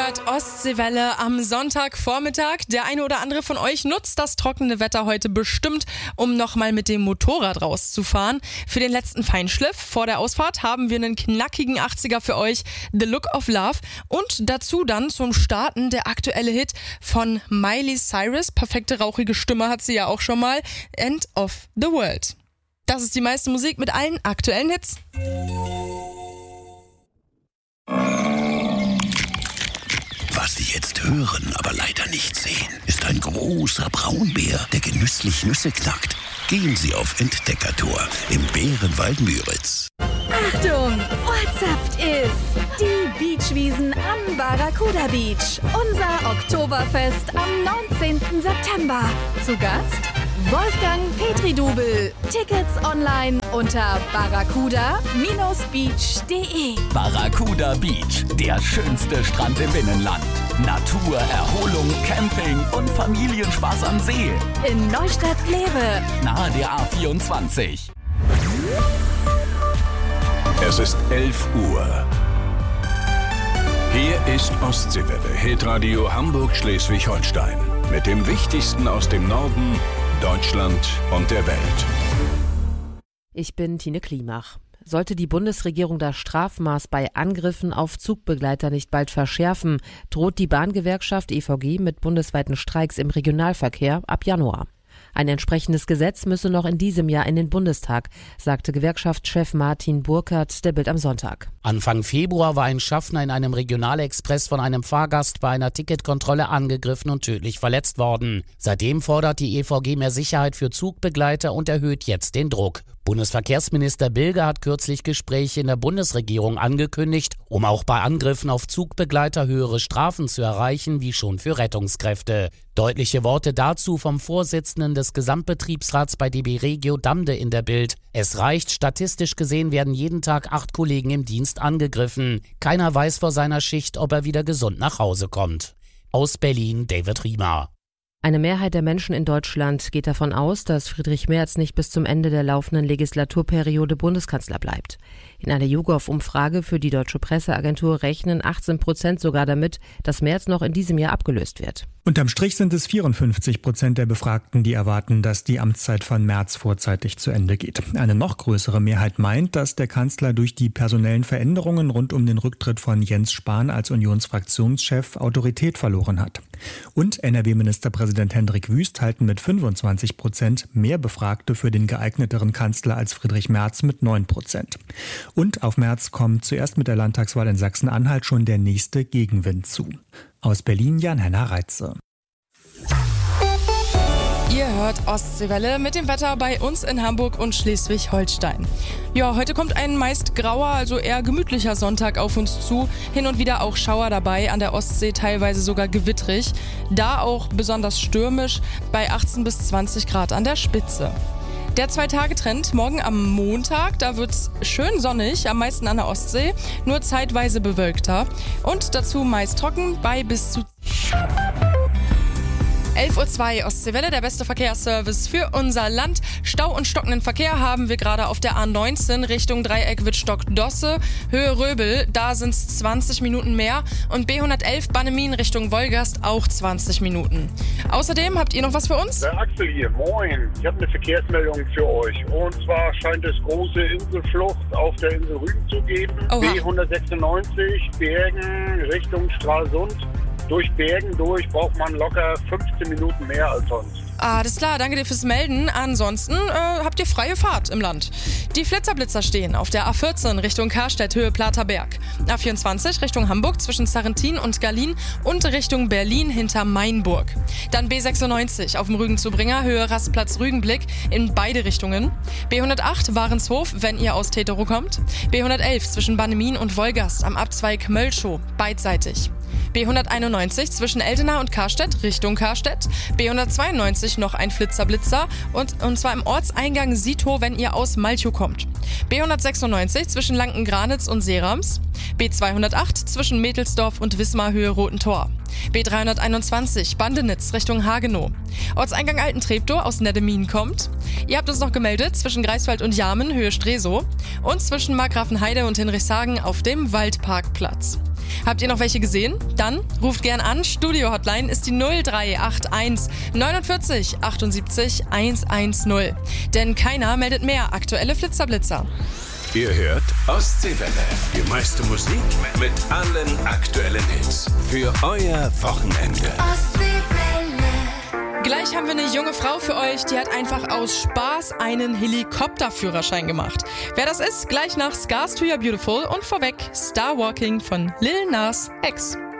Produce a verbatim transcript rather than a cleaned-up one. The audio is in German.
hört Ostseewelle am Sonntagvormittag. Der eine oder andere von euch nutzt das trockene Wetter heute bestimmt, um nochmal mit dem Motorrad rauszufahren. Für den letzten Feinschliff vor der Ausfahrt haben wir einen knackigen achtziger für euch, The Look of Love. Und dazu dann zum Starten der aktuelle Hit von Miley Cyrus. Perfekte rauchige Stimme hat sie ja auch schon mal. End of the World. Das ist die meiste Musik mit allen aktuellen Hits. Was Sie jetzt hören, aber leider nicht sehen, ist ein großer Braunbär, der genüsslich Nüsse knackt. Gehen Sie auf Entdeckertour im Bärenwald Müritz. Achtung, Ortsaft ist die Beachwiesen am Barracuda Beach. Unser Oktoberfest am neunzehnten September. Zu Gast Wolfgang Petri-Dubel. Tickets online unter barracuda Bindestrich beach punkt de. Barracuda Beach, der schönste Strand im Binnenland. Natur, Erholung, Camping und Familienspaß am See. In Neustadt-Glewe. Nahe der A vierundzwanzig. Es ist elf Uhr. Hier ist Ostseewelle, Hitradio Hamburg-Schleswig-Holstein. Mit dem Wichtigsten aus dem Norden, Deutschland und der Welt. Ich bin Tine Klimach. Sollte die Bundesregierung das Strafmaß bei Angriffen auf Zugbegleiter nicht bald verschärfen, droht die Bahngewerkschaft E V G mit bundesweiten Streiks im Regionalverkehr ab Januar. Ein entsprechendes Gesetz müsse noch in diesem Jahr in den Bundestag, sagte Gewerkschaftschef Martin Burkhardt der Bild am Sonntag. Anfang Februar war ein Schaffner in einem Regionalexpress von einem Fahrgast bei einer Ticketkontrolle angegriffen und tödlich verletzt worden. Seitdem fordert die E V G mehr Sicherheit für Zugbegleiter und erhöht jetzt den Druck. Bundesverkehrsminister Bilger hat kürzlich Gespräche in der Bundesregierung angekündigt, um auch bei Angriffen auf Zugbegleiter höhere Strafen zu erreichen, wie schon für Rettungskräfte. Deutliche Worte dazu vom Vorsitzenden des Gesamtbetriebsrats bei D B Regio Damde in der Bild. Es reicht, statistisch gesehen werden jeden Tag acht Kollegen im Dienst angegriffen. Keiner weiß vor seiner Schicht, ob er wieder gesund nach Hause kommt. Aus Berlin, David Riemer. Eine Mehrheit der Menschen in Deutschland geht davon aus, dass Friedrich Merz nicht bis zum Ende der laufenden Legislaturperiode Bundeskanzler bleibt. In einer YouGov-Umfrage für die Deutsche Presseagentur rechnen achtzehn Prozent sogar damit, dass Merz noch in diesem Jahr abgelöst wird. Unterm Strich sind es vierundfünfzig Prozent der Befragten, die erwarten, dass die Amtszeit von Merz vorzeitig zu Ende geht. Eine noch größere Mehrheit meint, dass der Kanzler durch die personellen Veränderungen rund um den Rücktritt von Jens Spahn als Unionsfraktionschef Autorität verloren hat. Und N R W-Ministerpräsident Hendrik Wüst halten mit fünfundzwanzig Prozent mehr Befragte für den geeigneteren Kanzler als Friedrich Merz mit neun Prozent. Und auf Merz kommt zuerst mit der Landtagswahl in Sachsen-Anhalt schon der nächste Gegenwind zu. Aus Berlin Jan-Henner Reitze. Ihr hört Ostseewelle mit dem Wetter bei uns in Hamburg und Schleswig-Holstein. Ja, heute kommt ein meist grauer, also eher gemütlicher Sonntag auf uns zu. Hin und wieder auch Schauer dabei, an der Ostsee teilweise sogar gewittrig. Da auch besonders stürmisch bei achtzehn bis zwanzig Grad an der Spitze. Der Zwei-Tage-Trend morgen am Montag, da wird's schön sonnig, am meisten an der Ostsee, nur zeitweise bewölkter. Und dazu meist trocken bei bis zu elf Uhr zwei Ostseewelle, der beste Verkehrsservice für unser Land. Stau und stockenden Verkehr haben wir gerade auf der A neunzehn Richtung Dreieck Wittstock-Dosse, Höhe Röbel, da sind es zwanzig Minuten mehr. Und B hundertelf Bannemin Richtung Wolgast auch zwanzig Minuten. Außerdem habt ihr noch was für uns? Der Axel hier, moin. Ich habe eine Verkehrsmeldung für euch. Und zwar scheint es große Inselflucht auf der Insel Rügen zu geben. Oha. B hundertsechsundneunzig Bergen Richtung Stralsund. Durch Bergen durch braucht man locker fünfzehn Minuten mehr als sonst. Alles klar, danke dir fürs Melden. Ansonsten äh, habt ihr freie Fahrt im Land. Die Flitzerblitzer stehen auf der A vierzehn Richtung Karstedt, Höhe Platerberg. A vierundzwanzig Richtung Hamburg zwischen Sarrentin und Gallin und Richtung Berlin hinter Mainburg. Dann B sechsundneunzig auf dem Rügen zu Bringer, Höhe Rastplatz Rügenblick in beide Richtungen. B hundertacht Warenshof, wenn ihr aus Teterow kommt. B hundertelf zwischen Bannemin und Wolgast am Abzweig Mölschow, beidseitig. B hunderteinundneunzig zwischen Eldena und Karstedt Richtung Karstedt. B hundertzweiundneunzig noch ein Flitzerblitzer und, und zwar im Ortseingang Sito, wenn ihr aus Malchow kommt. B hundertsechsundneunzig zwischen Lanken-Granitz und Seerams. B zweihundertacht zwischen Mädelsdorf und Wismar Höhe Roten Tor. B dreihunderteinundzwanzig Bandenitz Richtung Hagenow. Ortseingang Altentreptow aus Neddemin kommt. Ihr habt uns noch gemeldet zwischen Greifswald und Jarmen Höhe Stresow und zwischen Markgrafenheide und Hinrichshagen auf dem Waldparkplatz. Habt ihr noch welche gesehen? Dann ruft gern an. Studio-Hotline ist die null drei acht eins neunundvierzig achtundsiebzig hundertzehn. Denn keiner meldet mehr aktuelle Flitzerblitzer. Ihr hört Ostseewelle. Die meiste Musik mit allen aktuellen Hits. Für euer Wochenende. Gleich haben wir eine junge Frau für euch, die hat einfach aus Spaß einen Helikopterführerschein gemacht. Wer das ist, gleich nach Scars to Your Beautiful und vorweg Star Walking von Lil Nas X.